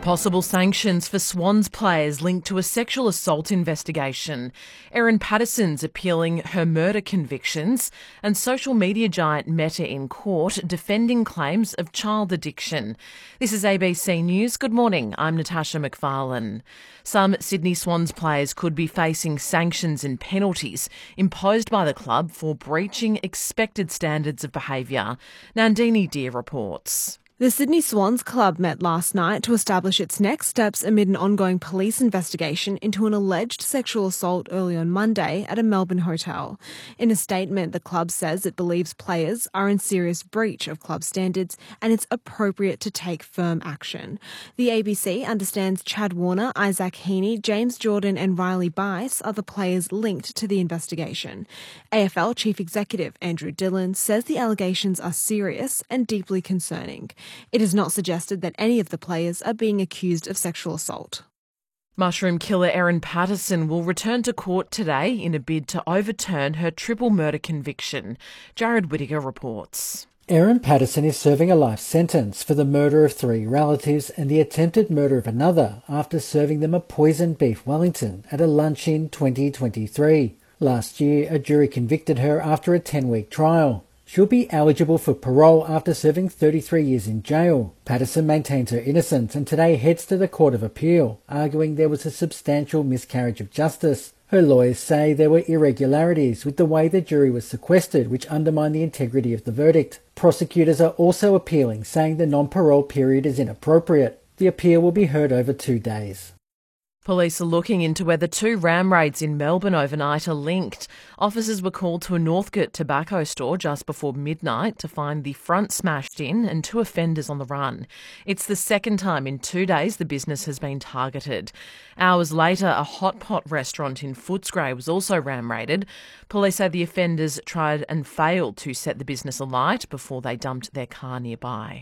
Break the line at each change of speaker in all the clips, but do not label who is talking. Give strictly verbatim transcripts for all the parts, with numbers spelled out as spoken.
Possible sanctions for Swans players linked to a sexual assault investigation. Erin Patterson's appealing her murder convictions, and social media giant Meta in court defending claims of child addiction. This is A B C News. Good morning, I'm Natasha McFarlane. Some Sydney Swans players could be facing sanctions and penalties imposed by the club for breaching expected standards of behaviour. Nandini Deer reports.
The Sydney Swans Club met last night to establish its next steps amid an ongoing police investigation into an alleged sexual assault early on Monday at a Melbourne hotel. In a statement, the club says it believes players are in serious breach of club standards and it's appropriate to take firm action. The A B C understands Chad Warner, Isaac Heaney, James Jordan and Riley Bice are the players linked to the investigation. A F L Chief Executive Andrew Dillon says the allegations are serious and deeply concerning. It is not suggested that any of the players are being accused of sexual assault.
Mushroom killer Erin Patterson will return to court today in a bid to overturn her triple murder conviction. Jared Whittaker reports.
Erin Patterson is serving a life sentence for the murder of three relatives and the attempted murder of another after serving them a poisoned beef Wellington at a lunch in twenty twenty-three. Last year, a jury convicted her after a ten-week trial. She'll be eligible for parole after serving thirty-three years in jail. Patterson maintains her innocence and today heads to the Court of Appeal, arguing there was a substantial miscarriage of justice. Her lawyers say there were irregularities with the way the jury was sequestered, which undermined the integrity of the verdict. Prosecutors are also appealing, saying the non-parole period is inappropriate. The appeal will be heard over two days.
Police are looking into whether two ram raids in Melbourne overnight are linked. Officers were called to a Northcote tobacco store just before midnight to find the front smashed in and two offenders on the run. It's the second time in two days the business has been targeted. Hours later, a hot pot restaurant in Footscray was also ram raided. Police say the offenders tried and failed to set the business alight before they dumped their car nearby.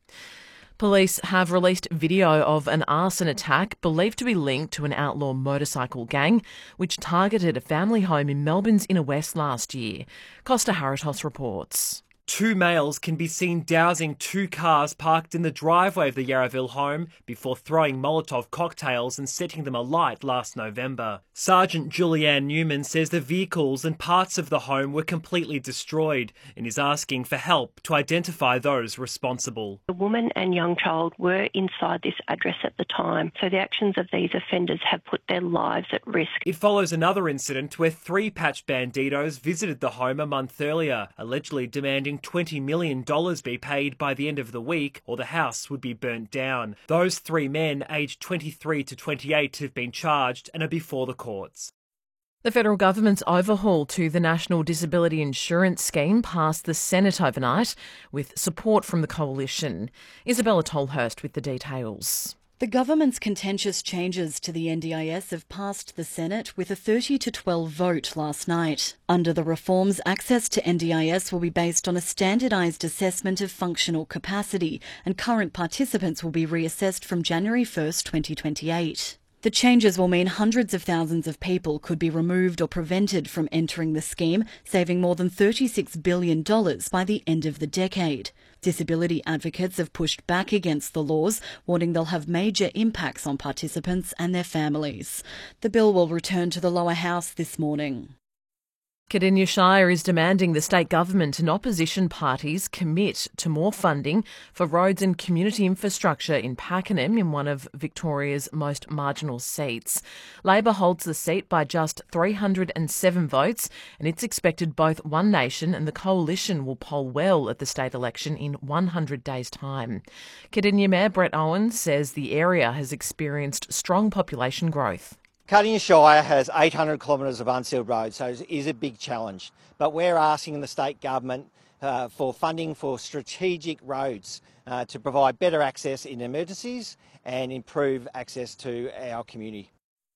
Police have released video of an arson attack believed to be linked to an outlaw motorcycle gang which targeted a family home in Melbourne's Inner West last year. Costa Haritos reports.
Two males can be seen dousing two cars parked in the driveway of the Yarraville home before throwing Molotov cocktails and setting them alight last November. Sergeant Julianne Newman says the vehicles and parts of the home were completely destroyed and is asking for help to identify those responsible.
The woman and young child were inside this address at the time, so the actions of these offenders have put their lives at risk.
It follows another incident where three patch banditos visited the home a month earlier, allegedly demanding twenty million dollars be paid by the end of the week or the house would be burnt down. Those three men, aged twenty-three to twenty-eight, have been charged and are before the courts.
The federal government's overhaul to the National Disability Insurance Scheme passed the Senate overnight with support from the coalition. Isabella Tolhurst with the details.
The government's contentious changes to the N D I S have passed the Senate with a thirty to twelve vote last night. Under the reforms, access to N D I S will be based on a standardised assessment of functional capacity, and current participants will be reassessed from January first, twenty twenty-eight. The changes will mean hundreds of thousands of people could be removed or prevented from entering the scheme, saving more than thirty-six billion dollars by the end of the decade. Disability advocates have pushed back against the laws, warning they'll have major impacts on participants and their families. The bill will return to the lower house this morning.
Cardinia Shire is demanding the state government and opposition parties commit to more funding for roads and community infrastructure in Pakenham, in one of Victoria's most marginal seats. Labor holds the seat by just three hundred seven votes, and it's expected both One Nation and the Coalition will poll well at the state election in one hundred days' time. Cardinia Mayor Brett Owen says the area has experienced strong population growth.
Cardinia Shire has eight hundred kilometres of unsealed roads, so it is a big challenge. But we're asking the state government uh, for funding for strategic roads uh, to provide better access in emergencies and improve access to our community.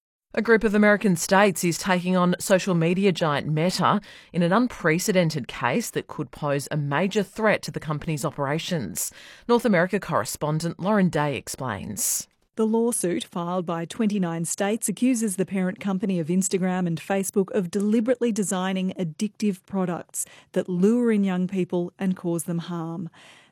A group of American states is taking on social media giant Meta in an unprecedented case that could pose a major threat to the company's operations. North America correspondent Lauren Day explains.
The lawsuit, filed by twenty-nine states, accuses the parent company of Instagram and Facebook of deliberately designing addictive products that lure in young people and cause them harm.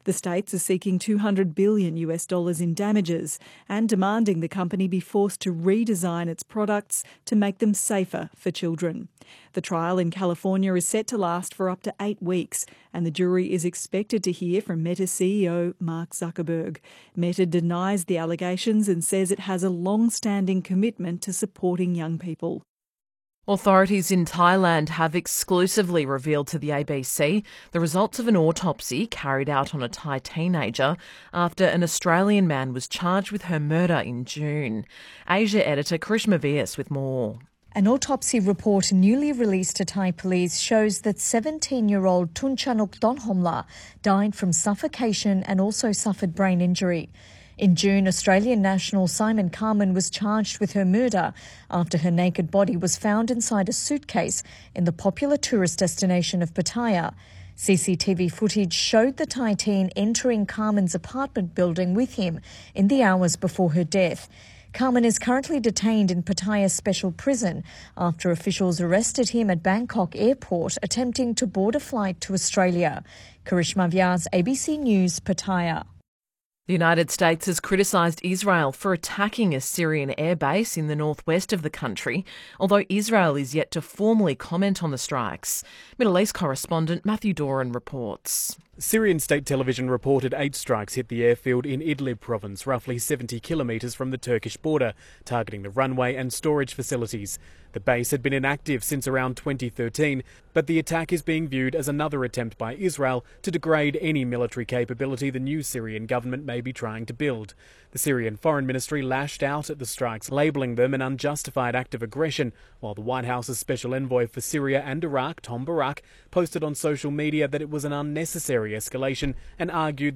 The states are seeking two hundred billion US dollars in damages and demanding the company be forced to redesign its products to make them safer for children. The trial in California is set to last for up to eight weeks, and the jury is expected to hear from Meta C E O Mark Zuckerberg. Meta denies the allegations and says it has a long-standing commitment to supporting young people.
Authorities in Thailand have exclusively revealed to the A B C the results of an autopsy carried out on a Thai teenager after an Australian man was charged with her murder in June. Asia editor Karishma Vyas with more.
An autopsy report newly released to Thai police shows that seventeen-year-old Tunchanuk Donhomla died from suffocation and also suffered brain injury. In June, Australian national Simon Carman was charged with her murder after her naked body was found inside a suitcase in the popular tourist destination of Pattaya. C C T V footage showed the Thai teen entering Carman's apartment building with him in the hours before her death. Carman is currently detained in Pattaya Special Prison after officials arrested him at Bangkok Airport attempting to board a flight to Australia. Karishma Vyas, A B C News, Pattaya.
The United States has criticised Israel for attacking a Syrian airbase in the northwest of the country, although Israel is yet to formally comment on the strikes. Middle East correspondent Matthew Doran reports.
Syrian state television reported eight strikes hit the airfield in Idlib province, roughly seventy kilometres from the Turkish border, targeting the runway and storage facilities. The base had been inactive since around twenty thirteen, but the attack is being viewed as another attempt by Israel to degrade any military capability the new Syrian government may be trying to build. The Syrian Foreign Ministry lashed out at the strikes, labelling them an unjustified act of aggression, while the White House's special envoy for Syria and Iraq, Tom Barak, posted on social media that it was an unnecessary escalation and argued